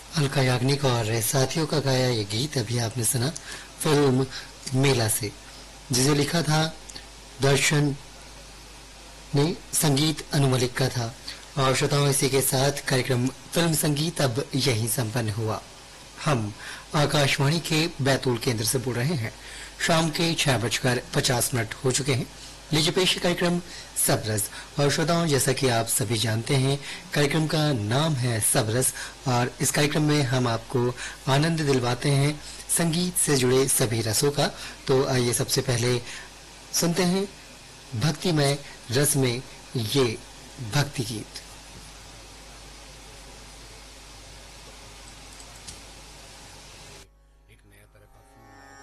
अलका याग्निक और साथियों का गाया ये गीत अभी आपने सुना फिल्म मेला से, जिसे लिखा था दर्शन ने, संगीत अनु मलिक का था। और श्रोताओं, इसी के साथ कार्यक्रम फिल्म संगीत अब यहीं संपन्न हुआ। हम आकाशवाणी के बैतूल केंद्र से बोल रहे हैं। शाम के 6:50 हो चुके हैं। लीजिए पेश है कार्यक्रम सबरस। और श्रोताओं, जैसा कि आप सभी जानते हैं, कार्यक्रम का नाम है सबरस और इस कार्यक्रम में हम आपको आनंद दिलवाते हैं संगीत से जुड़े सभी रसों का। तो आइए सबसे पहले सुनते हैं भक्तिमय रस में ये भक्ति गीत।